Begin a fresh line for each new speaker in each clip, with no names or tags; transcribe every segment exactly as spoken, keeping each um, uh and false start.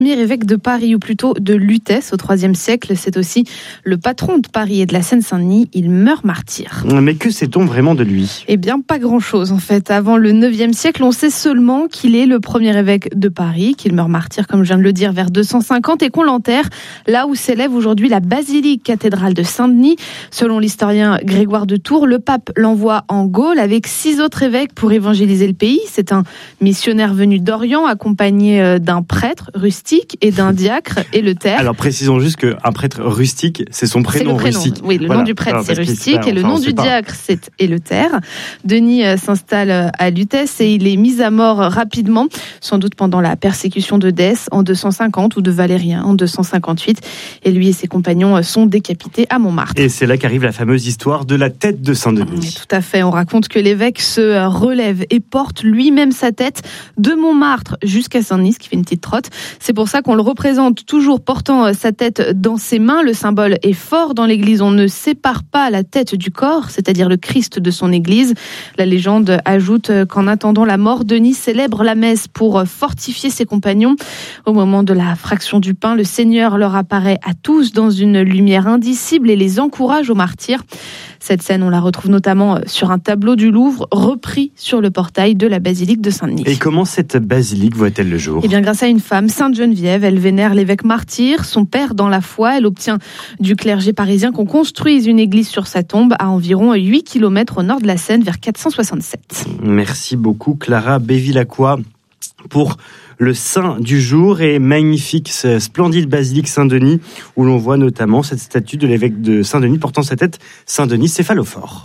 Premier évêque de Paris, ou plutôt de Lutèce au troisième siècle. C'est aussi le patron de Paris et de la Seine-Saint-Denis. Il meurt martyr.
Mais que sait-on vraiment de lui ?
Eh bien, pas grand-chose en fait. Avant le neuvième siècle, on sait seulement qu'il est le premier évêque de Paris, qu'il meurt martyr, comme je viens de le dire, vers deux cent cinquante et qu'on l'enterre là où s'élève aujourd'hui la basilique cathédrale de Saint-Denis. Selon l'historien Grégoire de Tours, le pape l'envoie en Gaule avec six autres évêques pour évangéliser le pays. C'est un missionnaire venu d'Orient accompagné d'un prêtre rustique et d'un diacre Éleuthère.
Alors précisons juste qu'un prêtre rustique, c'est son prénom,
c'est le prénom
rustique.
Oui, le
voilà.
nom du prêtre
Alors,
c'est rustique
enfin,
et le nom du
pas.
diacre c'est Éleuthère. Denis euh, s'installe à Lutèce et il est mis à mort rapidement, sans doute pendant la persécution de Dèce en deux cent cinquante ou de Valérien en deux cent cinquante-huit. Et lui et ses compagnons sont décapités à Montmartre.
Et c'est là qu'arrive la fameuse histoire de la tête de Saint-Denis.
Tout à fait, on raconte que l'évêque se relève et porte lui-même sa tête de Montmartre jusqu'à Saint-Denis, ce qui fait une petite trotte. C'est pour ça qu'on le représente toujours portant sa tête dans ses mains. Le symbole est fort dans l'église. On ne sépare pas la tête du corps, c'est-à-dire le Christ de son église. La légende ajoute qu'en attendant la mort, Denis célèbre la messe pour fortifier ses compagnons. Au moment de la fraction du pain, le Seigneur leur apparaît à tous dans une lumière indicible et les encourage au martyr. Cette scène, on la retrouve notamment sur un tableau du Louvre, repris sur le portail de la basilique de Saint-Denis.
Et comment cette basilique voit-elle le jour ?
Eh bien, grâce à une femme, Sainte Geneviève, elle vénère l'évêque martyr, son père dans la foi. Elle obtient du clergé parisien qu'on construise une église sur sa tombe à environ huit kilomètres au nord de la Seine, vers quatre cent soixante-sept.
Merci beaucoup, Clara Bévilacqua, pour le saint du jour et magnifique, splendide basilique Saint-Denis, où l'on voit notamment cette statue de l'évêque de Saint-Denis portant sa tête, Saint-Denis céphalophore.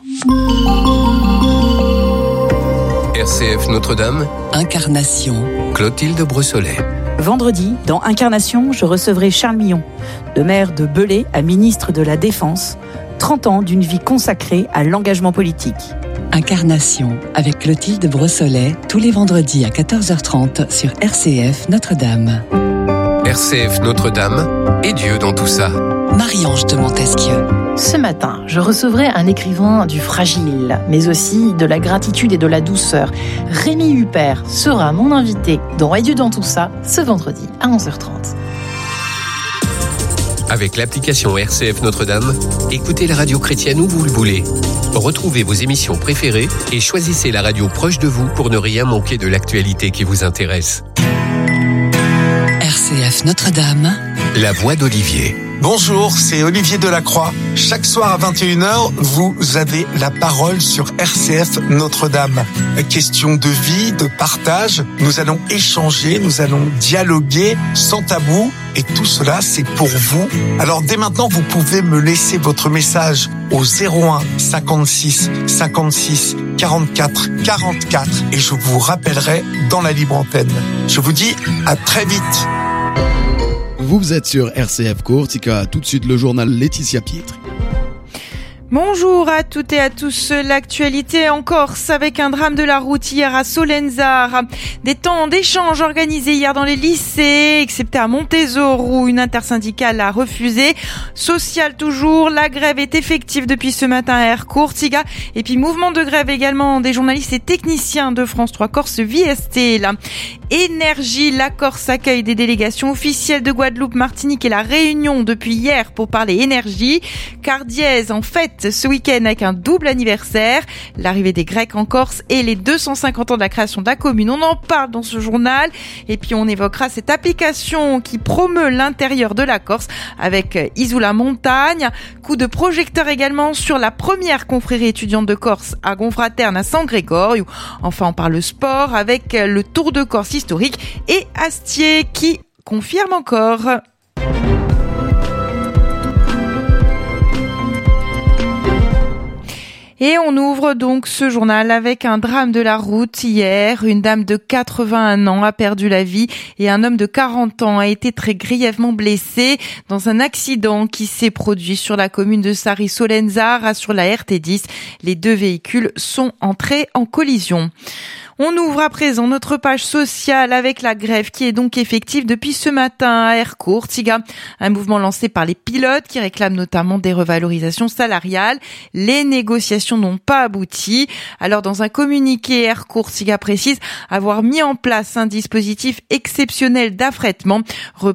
R C F Notre-Dame,
Incarnation,
Clotilde Brossolet.
Vendredi, dans Incarnation, je recevrai Charles Millon, de maire de Belay à ministre de la Défense, trente ans d'une vie consacrée à l'engagement politique.
Incarnation, avec Clotilde Brossolet, tous les vendredis à quatorze heures trente sur R C F Notre-Dame.
R C F Notre-Dame et Dieu dans tout ça.
Marie-Ange de Montesquieu.
Ce matin, je recevrai un écrivain du fragile, mais aussi de la gratitude et de la douceur. Rémi Huppert sera mon invité dans Et Dieu dans tout ça, ce vendredi à onze heures trente.
Avec l'application R C F Notre-Dame, écoutez la radio chrétienne où vous le voulez. Retrouvez vos émissions préférées et choisissez la radio proche de vous pour ne rien manquer de l'actualité qui vous intéresse.
R C F Notre-Dame,
la voix d'Olivier.
Bonjour, c'est Olivier Delacroix. Chaque soir à vingt et une heures, vous avez la parole sur R C F Notre-Dame. Question de vie, de partage, nous allons échanger, nous allons dialoguer sans tabou. Et tout cela, c'est pour vous. Alors dès maintenant, vous pouvez me laisser votre message au zéro un cinquante-six cinquante-six quarante-quatre quarante-quatre et je vous rappellerai dans la libre antenne. Je vous dis à très vite.
Vous êtes sur R C F Courtica, tout de suite le journal Laetitia Pietri.
Bonjour à toutes et à tous. L'actualité en Corse avec un drame de la route hier à Solenzar. Des temps d'échange organisés hier dans les lycées, excepté à Montésor où une intersyndicale a refusé. Social toujours, la grève est effective depuis ce matin à Air Courtiga. Et puis mouvement de grève également des journalistes et techniciens de France trois Corse V S T. Là. Énergie, la Corse accueille des délégations officielles de Guadeloupe, Martinique et La Réunion depuis hier pour parler énergie. Cardièse en fête ce week-end avec un double anniversaire, l'arrivée des Grecs en Corse et les deux cent cinquante ans de la création de la commune. On en parle dans ce journal et puis on évoquera cette application qui promeut l'intérieur de la Corse avec Isola Montagne. Coup de projecteur également sur la première confrérie étudiante de Corse à Gonfraterne à San Gregorio. Enfin on parle sport avec le Tour de Corse historique et Astier qui confirme encore. Et on ouvre donc ce journal avec un drame de la route hier. Une dame de quatre-vingt-un ans a perdu la vie et un homme de quarante ans a été très grièvement blessé dans un accident qui s'est produit sur la commune de Sari-Solenzar sur la R T dix. Les deux véhicules sont entrés en collision. On ouvre à présent notre page sociale avec la grève qui est donc effective depuis ce matin à Ercourt. Tiga, un mouvement lancé par les pilotes qui réclament notamment des revalorisations salariales. Les négociations n'ont pas abouti. Alors dans un communiqué, Ercourt Tiga précise avoir mis en place un dispositif exceptionnel d'affrètement